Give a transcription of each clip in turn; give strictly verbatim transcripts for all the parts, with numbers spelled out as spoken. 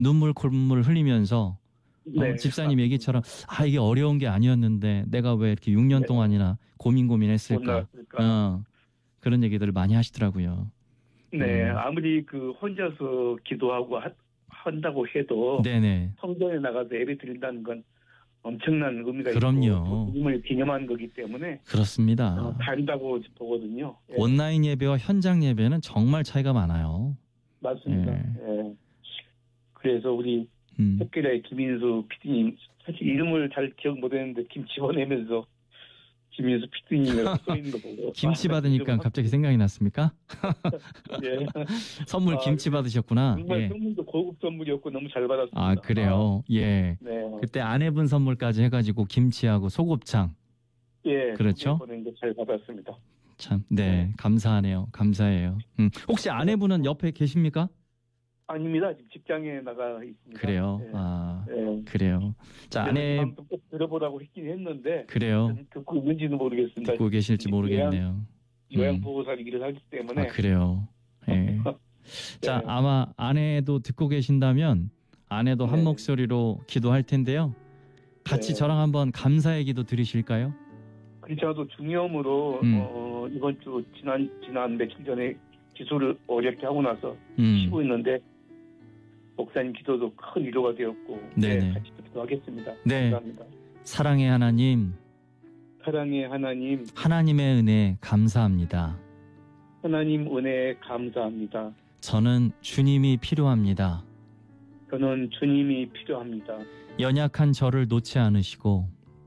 눈물 콧물 흘리면서 네. 어, 집사님 얘기처럼 아 이게 어려운 게 아니었는데 내가 왜 이렇게 육 년 네. 동안이나 고민 고민했을까. 나왔을까. 어, 그런 얘기들을 많이 하시더라고요. 네, 음. 아무리 그 혼자서 기도하고 하, 한다고 해도 네네. 성전에 나가서 예배 드린다는 건 엄청난 의미가 그럼요. 있고 주님을 기념하는 거기 때문에 그렇습니다. 어, 다르다고 보거든요. 예. 온라인 예배와 현장 예배는 정말 차이가 많아요. 맞습니다. 예. 예. 그래서 우리 음. 햇길의 김인수 피디님 사실 이름을 잘 기억 못했는데 김 집어내면서 김인수 피디님이라고 써 있는 거 보고 김치 아, 받으니까 이름 갑자기 생각이 났습니까? 예. 선물 아, 김치 그래. 받으셨구나. 정말 예. 선물도 고급 선물이었고 너무 잘 받았습니다. 아 그래요. 예. 아, 네. 그때 아내분 선물까지 해가지고 김치하고 소곱창. 예. 그렇죠? 보낸 거 잘 받았습니다. 참, 네, 네. 감사하네요. 감사해요. 음, 혹시 아내분은 옆에 계십니까? 아닙니다. 지금 직장에 나가 있습니다. 그래요. 예. 아, 예. 그래요. 자, 아내 방송 꼭 들어보라고 했긴 했는데 그래요. 듣고 있는지는 모르겠습니다. 듣고 계실지 모르겠네요. 요양 음. 보호사 일을 하기 때문에. 아, 그래요. 예. 자, 네. 아마 아내도 듣고 계신다면 아내도 한 네. 목소리로 기도할 텐데요. 같이 네. 저랑 한번 감사의 기도 드리실까요? 그렇죠. 중이염으로 음. 어, 이번 주 지난 지난 며칠 전에 기술을 어렵게 하고 나서 음. 쉬고 있는데 목사님 기도도 큰 위로가 되었고 네네. 네, 같이 기도하겠습니다. 네. 감사합니다. 사랑의 하나님, 사랑의 하나님, 하나님의 은혜 감사합니다. 하나님 은혜에 감사합니다. 저는 주님이 필요합니다. 저는 주님이 필요합니다. 연약한 저를 놓지 않으시고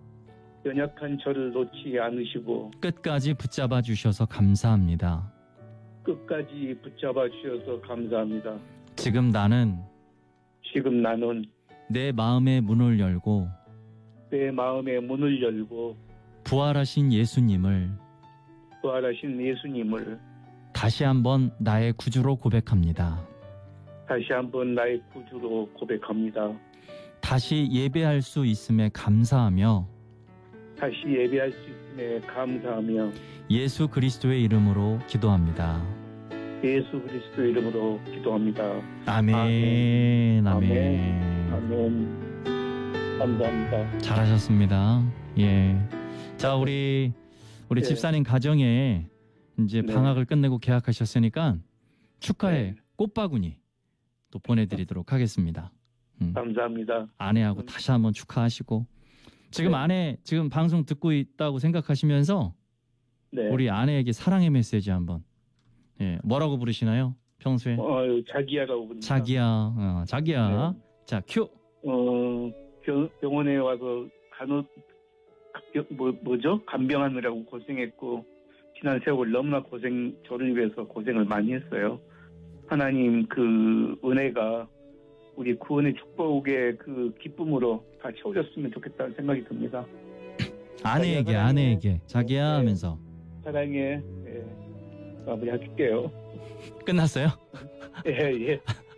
연약한 저를 놓지 않으시고 끝까지 붙잡아 주셔서 감사합니다. 끝까지 붙잡아 주셔서 감사합니다. 지금 나는 지금 나는 내 마음의 문을 열고 내 마음의 문을 열고 부활하신 예수님을 부활하신 예수님을 다시 한번 나의 구주로 고백합니다. 다시 한번 나의 구주로 고백합니다. 다시 예배할 수 있음에 감사하며 다시 예배할 수 있음에 감사하며 예수 그리스도의 이름으로 기도합니다. 예수 그리스도 이름으로 기도합니다. 아멘. 아멘. 아멘. 아멘. 감사합니다. 잘하셨습니다. 예. 자, 우리 우리 네. 집사님 가정에 이제 네. 방학을 끝내고 개학하셨으니까 축하해 네. 꽃바구니 또 보내드리도록 하겠습니다. 음. 감사합니다. 아내하고 음. 다시 한번 축하하시고 지금 네. 아내 지금 방송 듣고 있다고 생각하시면서 네. 우리 아내에게 사랑의 메시지 한번. 예, 뭐라고 부르시나요? 평소에? 어, 자기야라고 부릅니다. 자기야, 어, 자기야. 네. 자, 큐. 어, 병, 병원에 와서 간호 간- 뭐, 뭐죠? 간병하느라고 고생했고 지난 세월 너무나 고생 저를 위해서 고생을 많이 했어요. 하나님 그 은혜가 우리 구원의 축복의 그 기쁨으로 다 채워졌으면 좋겠다는 생각이 듭니다. 아내에게, 자기야, 아내에게. 자기야 네. 하면서. 사랑해. 예. 마무리할게요. 끝났어요? 예, 예.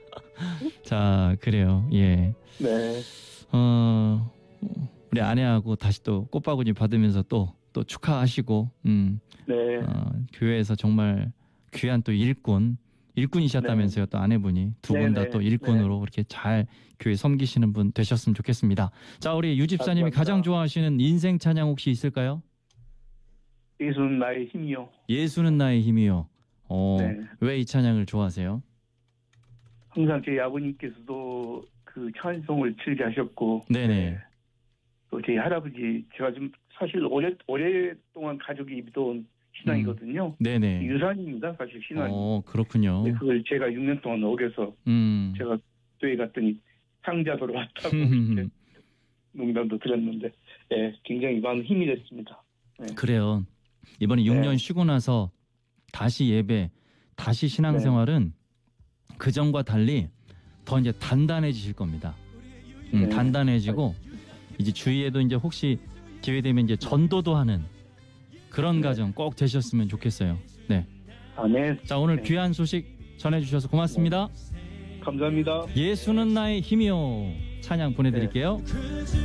자, 그래요. 예. 네. 어, 우리 아내하고 다시 또 꽃바구니 받으면서 또, 또 축하하시고, 음, 네. 어, 교회에서 정말 귀한 또 일꾼, 일꾼이셨다면서요, 또 아내분이. 두 분 다 네네. 또 일꾼으로 그렇게 잘 교회 섬기시는 분 되셨으면 좋겠습니다. 자, 우리 유 집사님이 감사합니다. 가장 좋아하시는 인생 찬양 혹시 있을까요? 예수는 나의 힘이요. 예수는 나의 힘이요. 어, 네. 왜 이 찬양을 좋아하세요? 항상 저희 아버님께서도 그 찬송을 즐겨 하셨고, 네네. 또 저희 할아버지, 제가 좀 사실 오래, 오랫동안 가족이 믿어온 신앙이거든요. 네네. 유산입니다, 사실 신앙이. 어, 그렇군요. 근데 그걸 제가 육 년 동안 어겨서 음. 제가 교회 갔더니 상자도로 왔다고 이렇게 농담도 드렸는데, 예, 굉장히 많은 힘이 됐습니다. 네. 그래요. 이번에 육 년 네. 쉬고 나서 다시 예배, 다시 신앙생활은 그 전과 달리 더 이제 단단해지실 겁니다. 음, 네. 단단해지고 이제 주위에도 이제 혹시 기회 되면 이제 전도도 하는 그런 네. 가정 꼭 되셨으면 좋겠어요. 네. 아멘. 자, 오늘 네. 귀한 소식 전해주셔서 고맙습니다. 감사합니다. 예수는 나의 힘이요. 찬양 보내드릴게요.